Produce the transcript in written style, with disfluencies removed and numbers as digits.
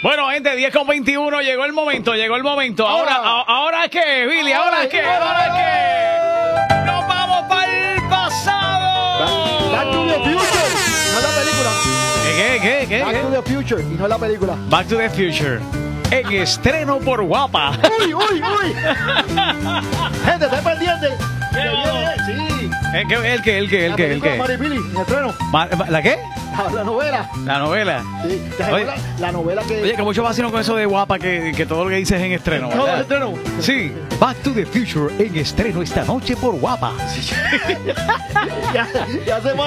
Bueno, gente, 10:21, llegó el momento. ¿Ahora qué, Billy? ¿Ahora qué? ¡Nos vamos para el pasado! Back to the Future, no la película. ¿Qué? Back to the Future, y no la película. Back to the Future. En estreno por Guapa. ¡Uy! Gente, esté pendiente. Sí. ¿El qué? La película Maripili, en estreno. ¿La qué? La novela. La novela. Sí. Oye. La novela que... Oye, que mucho vacilo con eso de Guapa, que todo lo que dices es en estreno, Todo ¿verdad? en estreno. Sí. Back to the Future en estreno esta noche por Guapa. Ya se va.